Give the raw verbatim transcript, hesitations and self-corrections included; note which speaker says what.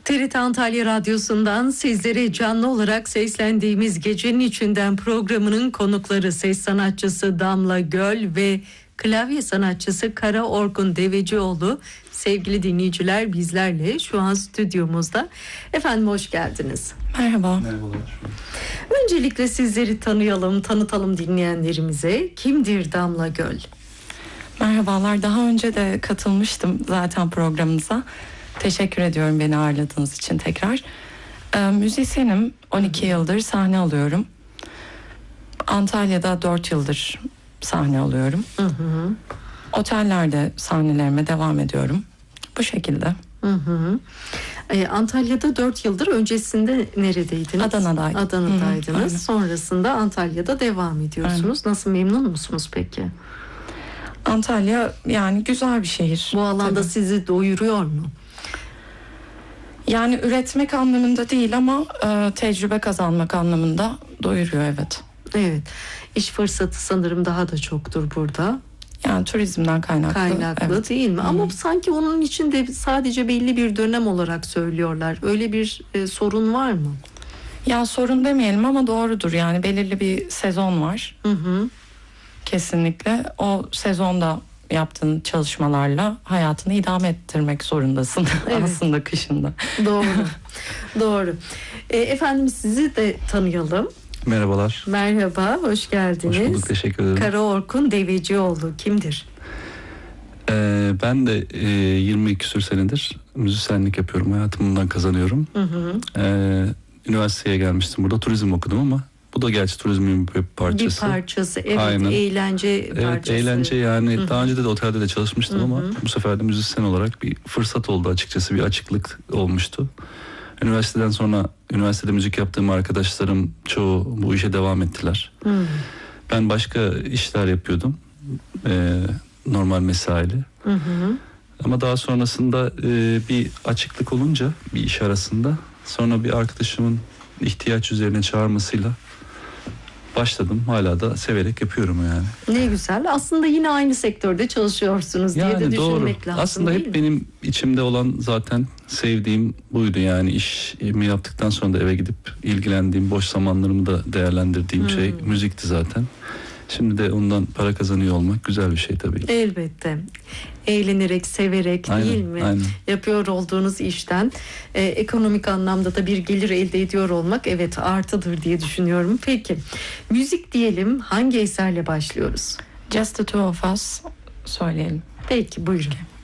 Speaker 1: T R T Antalya Radyosu'ndan sizlere canlı olarak seslendiğimiz Gecenin İçinden programının konukları ses sanatçısı Damla Göl ve klavye sanatçısı Kara Orkun Devecioğlu. Sevgili dinleyiciler, bizlerle şu an stüdyomuzda. Efendim hoş geldiniz.
Speaker 2: Merhaba.
Speaker 3: Merhabalar.
Speaker 1: Öncelikle sizleri tanıyalım, tanıtalım dinleyenlerimize. Kimdir Damla Göl?
Speaker 2: Merhabalar. Daha önce de katılmıştım zaten programımıza. Teşekkür ediyorum beni ağırladığınız için tekrar. Ee, müzisyenim. on iki yıldır sahne alıyorum. Antalya'da dört yıldır sahne alıyorum.
Speaker 1: Hı hı.
Speaker 2: Otellerde sahnelerime devam ediyorum. Bu şekilde.
Speaker 1: Hı hı. Ee, Antalya'da dört yıldır, öncesinde neredeydiniz?
Speaker 2: Adana'daydım.
Speaker 1: Adana'daydınız.
Speaker 2: Hı hı,
Speaker 1: Sonrasında Antalya'da devam ediyorsunuz. Aynen. Nasıl, memnun musunuz peki?
Speaker 2: Antalya yani güzel bir şehir.
Speaker 1: Bu alanda tabii sizi doyuruyor mu?
Speaker 2: Yani üretmek anlamında değil ama e, tecrübe kazanmak anlamında doyuruyor, evet.
Speaker 1: Evet. İş fırsatı sanırım daha da çoktur burada.
Speaker 2: Yani turizmden kaynaklı.
Speaker 1: Kaynaklı
Speaker 2: evet.
Speaker 1: değil mi?
Speaker 2: Hı-hı.
Speaker 1: Ama sanki onun için de sadece belli bir dönem olarak söylüyorlar. Öyle bir e, sorun var mı?
Speaker 2: Ya sorun demeyelim ama doğrudur. Yani belirli bir sezon var.
Speaker 1: Hı hı.
Speaker 2: Kesinlikle. O sezonda yaptığın çalışmalarla hayatını idame ettirmek zorundasın. Evet. Aslında kışında.
Speaker 1: Doğru. Doğru. E, efendim sizi de tanıyalım.
Speaker 3: Merhabalar.
Speaker 1: Merhaba, hoş geldiniz.
Speaker 3: Hoş bulduk, teşekkür ederim.
Speaker 1: Kara Orkun Devecioğlu kimdir?
Speaker 3: Ee, ben de e, yirmi küsür senedir müzisyenlik yapıyorum. Hayatımı bundan kazanıyorum.
Speaker 1: Hı hı.
Speaker 3: Ee, üniversiteye gelmiştim. Burada turizm okudum ama bu da gerçi turizmin bir parçası.
Speaker 1: Bir parçası, evet.
Speaker 3: Aynen.
Speaker 1: Eğlence parçası.
Speaker 3: Evet, eğlence yani. Hı-hı. Daha önce de otelde de çalışmıştım. Hı-hı. Ama bu sefer de müzisyen olarak bir fırsat oldu açıkçası. Bir açıklık olmuştu. Üniversiteden sonra üniversitede müzik yaptığım arkadaşlarım çoğu bu işe devam ettiler. Hı. Ben başka işler yapıyordum. Ee, normal mesaili. Hı hı. Ama daha sonrasında e, bir açıklık olunca bir iş arasında, sonra bir arkadaşımın ihtiyaç üzerine çağırmasıyla başladım. Hala da severek yapıyorum yani.
Speaker 1: Ne güzel. Aslında yine aynı sektörde çalışıyorsunuz diye
Speaker 3: yani
Speaker 1: de düşünmek
Speaker 3: doğru.
Speaker 1: lazım.
Speaker 3: Aslında hep
Speaker 1: mi?
Speaker 3: benim içimde olan, zaten sevdiğim buydu yani. İşimi yaptıktan sonra da eve gidip ilgilendiğim, boş zamanlarımı da değerlendirdiğim hmm. şey müzikti zaten. Şimdi de ondan para kazanıyor olmak güzel bir şey tabii ki.
Speaker 1: Elbette. Eğlenerek, severek, aynen, değil mi? Aynen. Yapıyor olduğunuz işten e, ekonomik anlamda da bir gelir elde ediyor olmak, evet, artıdır diye düşünüyorum. Peki, müzik diyelim, hangi eserle başlıyoruz?
Speaker 2: Just the Two of Us söyleyelim.
Speaker 1: Peki, buyurun.